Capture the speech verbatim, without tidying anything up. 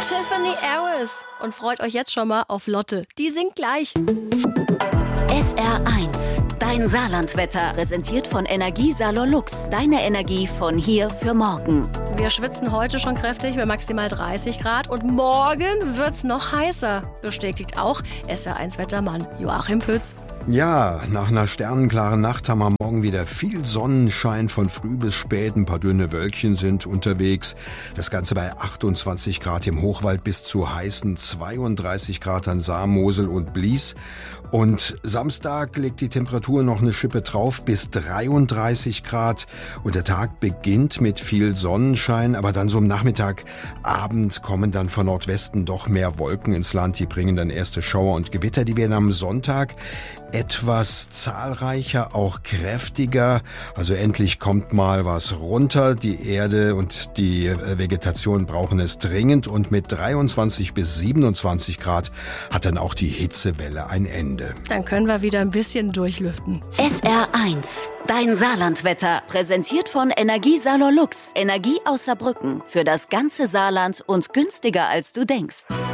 Tiffany Harris. Und freut euch jetzt schon mal auf Lotte. Die singt gleich. S R eins. Dein Saarlandwetter, präsentiert von Energiesalon Lux. Deine Energie von hier für morgen. Wir schwitzen heute schon kräftig bei maximal dreißig Grad und morgen wird's noch heißer. Bestätigt auch S R eins Wettermann Joachim Pütz. Ja, nach einer sternenklaren Nacht haben wir morgen wieder viel Sonnenschein von früh bis spät. Ein paar dünne Wölkchen sind unterwegs. Das Ganze bei achtundzwanzig Grad im Hochwald bis zu heißen zweiunddreißig Grad an Saar, Mosel und Blies. Und Samstag legt die Temperatur noch eine Schippe drauf bis dreiunddreißig Grad. Und der Tag beginnt mit viel Sonnenschein, aber dann so am Nachmittag, Abend kommen dann von Nordwesten doch mehr Wolken ins Land. Die bringen dann erste Schauer und Gewitter. Die werden am Sonntag etwas zahlreicher, auch kräftiger. Also endlich kommt mal was runter. Die Erde und die Vegetation brauchen es dringend. Und mit dreiundzwanzig bis siebenundzwanzig Grad hat dann auch die Hitzewelle ein Ende. Dann können wir wieder ein bisschen durchlüften. S R eins. Dein Saarlandwetter, präsentiert von Energiesalon Lux. Energie aus Saarbrücken für das ganze Saarland und günstiger als du denkst.